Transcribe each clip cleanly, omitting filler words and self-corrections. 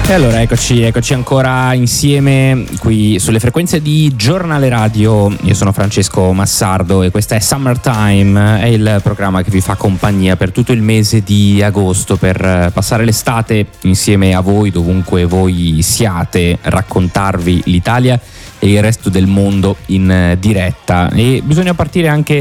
E allora eccoci ancora insieme qui sulle frequenze di Giornale Radio. Io sono Francesco Massardo e questa è Summertime, è il programma che vi fa compagnia per tutto il mese di agosto, per passare l'estate insieme a voi dovunque voi siate, raccontarvi l'Italia e il resto del mondo in diretta. E bisogna partire anche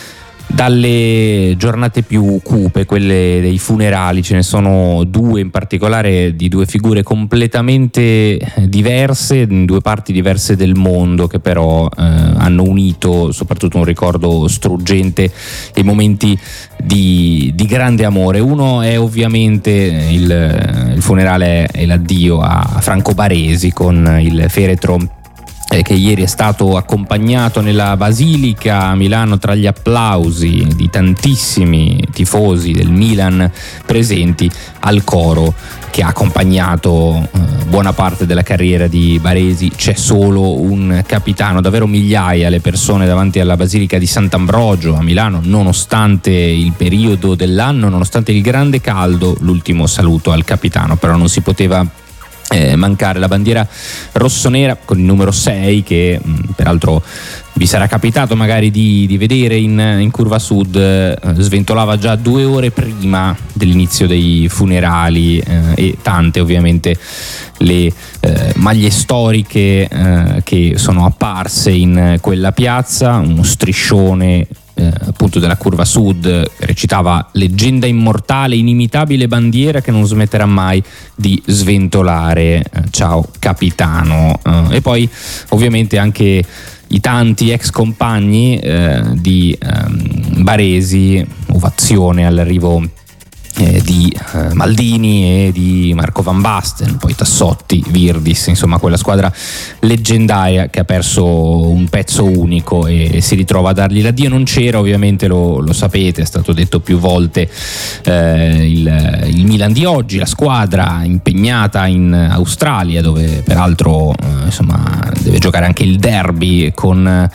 dalle giornate più cupe, quelle dei funerali. Ce ne sono due in particolare, di due figure completamente diverse, in due parti diverse del mondo, che però hanno unito soprattutto un ricordo struggente e momenti di grande amore. Uno è ovviamente il funerale e l'addio a Franco Baresi, con il feretro che ieri è stato accompagnato nella Basilica a Milano tra gli applausi di tantissimi tifosi del Milan presenti al coro che ha accompagnato buona parte della carriera di Baresi. C'è solo un capitano, davvero migliaia le persone davanti alla Basilica di Sant'Ambrogio a Milano, nonostante il periodo dell'anno, nonostante il grande caldo. L'ultimo saluto al capitano però non si poteva mancare, la bandiera rossonera con il numero 6 che peraltro vi sarà capitato magari di vedere in Curva Sud, sventolava già 2 ore prima dell'inizio dei funerali, e tante ovviamente le maglie storiche che sono apparse in quella piazza. Uno striscione appunto della Curva Sud recitava: leggenda immortale, inimitabile bandiera che non smetterà mai di sventolare, ciao capitano. E poi ovviamente anche i tanti ex compagni di Baresi, ovazione all'arrivo di Maldini e di Marco Van Basten, poi Tassotti, Virdis, insomma quella squadra leggendaria che ha perso un pezzo unico e si ritrova a dargli l'addio. Non c'era, ovviamente lo sapete, è stato detto più volte, il Milan di oggi, la squadra impegnata in Australia, dove peraltro insomma deve giocare anche il derby con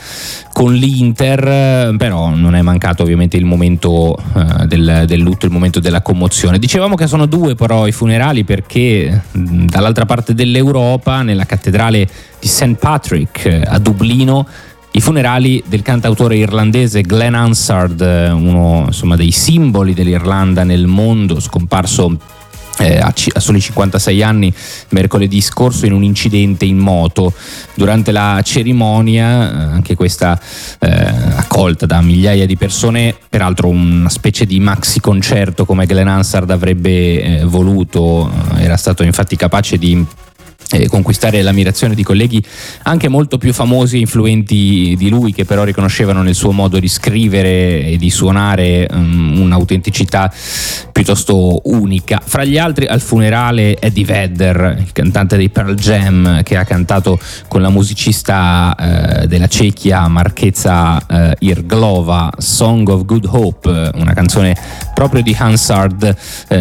l'Inter, però non è mancato ovviamente il momento del lutto, il momento della commozione. Dicevamo che sono due però i funerali, perché dall'altra parte dell'Europa, nella cattedrale di St. Patrick a Dublino, i funerali del cantautore irlandese Glenn Hansard, uno insomma dei simboli dell'Irlanda nel mondo, scomparso a soli 56 anni mercoledì scorso in un incidente in moto. Durante la cerimonia, anche questa accolta da migliaia di persone, peraltro una specie di maxi concerto come Glenn Hansard avrebbe voluto, era stato infatti capace di conquistare l'ammirazione di colleghi anche molto più famosi e influenti di lui, che però riconoscevano nel suo modo di scrivere e di suonare un'autenticità piuttosto unica. Fra gli altri al funerale Eddie Vedder, il cantante dei Pearl Jam, che ha cantato con la musicista della Cechia Marcheza Irglova Song of Good Hope, una canzone proprio di Hansard.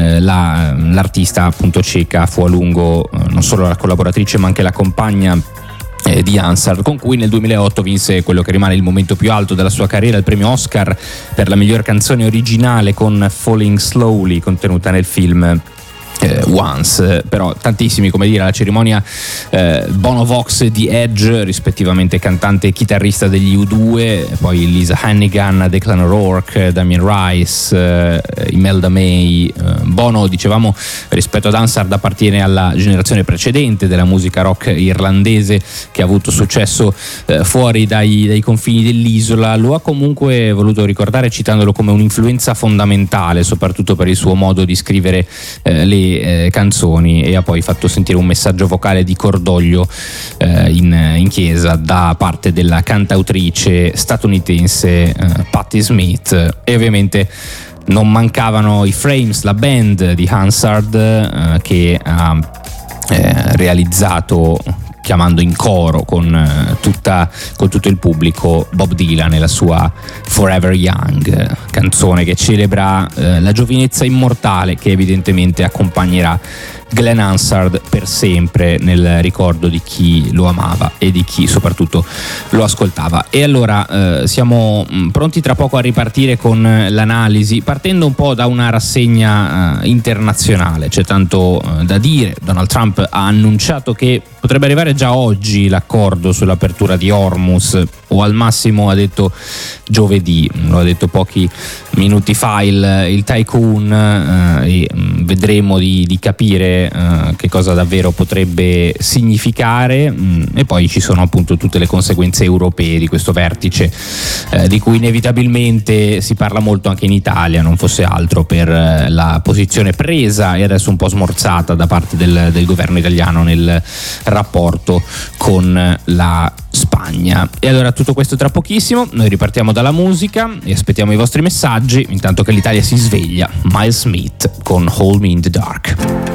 L'artista appunto ceca fu a lungo non solo la collaboratrice ma anche la compagna di Hansard, con cui nel 2008 vinse quello che rimane il momento più alto della sua carriera, il premio Oscar per la miglior canzone originale con Falling Slowly, contenuta nel film Once. Però tantissimi, come dire, alla cerimonia Bono Vox di Edge, rispettivamente cantante e chitarrista degli U2, poi Lisa Hannigan, Declan O'Rourke, Damien Rice, Imelda May. Bono, dicevamo, rispetto ad Hansard appartiene alla generazione precedente della musica rock irlandese, che ha avuto successo fuori dai confini dell'isola. Lo ha comunque voluto ricordare citandolo come un'influenza fondamentale, soprattutto per il suo modo di scrivere le canzoni, e ha poi fatto sentire un messaggio vocale di cordoglio in chiesa da parte della cantautrice statunitense Patti Smith. E ovviamente non mancavano i Frames, la band di Hansard, che ha realizzato chiamando in coro con tutto il pubblico Bob Dylan e la sua Forever Young, canzone che celebra la giovinezza immortale che evidentemente accompagnerà Glenn Hansard per sempre nel ricordo di chi lo amava e di chi soprattutto lo ascoltava. E allora siamo pronti tra poco a ripartire con l'analisi, partendo un po' da una rassegna internazionale. C'è tanto da dire. Donald Trump ha annunciato che potrebbe arrivare già oggi l'accordo sull'apertura di Hormuz, o al massimo ha detto giovedì, lo ha detto pochi minuti fa il tycoon, e vedremo di capire che cosa davvero potrebbe significare. E poi ci sono appunto tutte le conseguenze europee di questo vertice, di cui inevitabilmente si parla molto anche in Italia, non fosse altro per la posizione presa e adesso un po' smorzata da parte del governo italiano nel rapporto con la Spagna. E allora tutto questo tra pochissimo. Noi ripartiamo dalla musica e aspettiamo i vostri messaggi intanto che l'Italia si sveglia. Miles Smith con Hold Me in the Dark.